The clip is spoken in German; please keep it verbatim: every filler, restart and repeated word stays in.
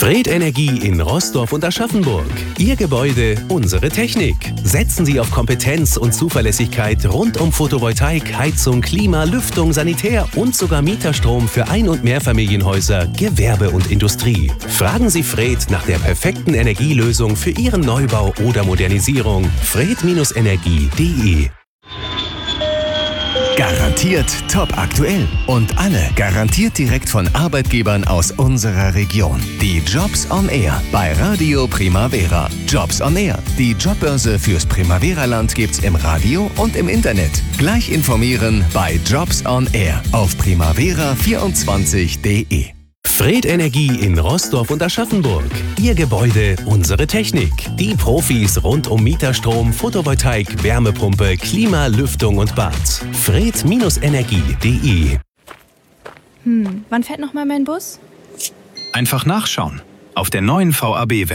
Fred Energie in Roßdorf und Aschaffenburg. Ihr Gebäude, unsere Technik. Setzen Sie auf Kompetenz und Zuverlässigkeit rund um Photovoltaik, Heizung, Klima, Lüftung, Sanitär und sogar Mieterstrom für Ein- und Mehrfamilienhäuser, Gewerbe und Industrie. Fragen Sie Fred nach der perfekten Energielösung für Ihren Neubau oder Modernisierung. fred Energie punkt de. Garantiert top aktuell und alle garantiert direkt von Arbeitgebern aus unserer Region. Die Jobs on Air bei Radio Primavera. Jobs on Air. Die Jobbörse fürs Primavera-Land gibt's im Radio und im Internet. Gleich informieren bei Jobs on Air auf primavera vierundzwanzig punkt de. Fred Energie in Roßdorf und Aschaffenburg. Ihr Gebäude, unsere Technik. Die Profis rund um Mieterstrom, Photovoltaik, Wärmepumpe, Klima, Lüftung und Bad. fred Energie punkt de. Hm, wann fährt noch mal mein Bus? Einfach nachschauen. Auf der neuen V A B